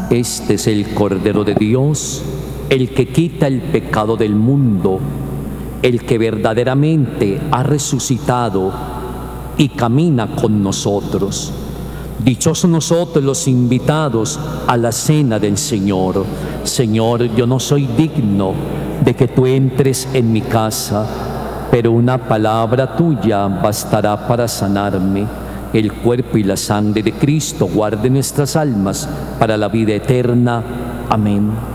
Este es el Cordero de Dios, el que quita el pecado del mundo, el que verdaderamente ha resucitado y camina con nosotros. Dichosos nosotros los invitados a la cena del Señor. Señor, yo no soy digno de que tú entres en mi casa, pero una palabra tuya bastará para sanarme. El cuerpo y la sangre de Cristo guarden nuestras almas para la vida eterna. Amén.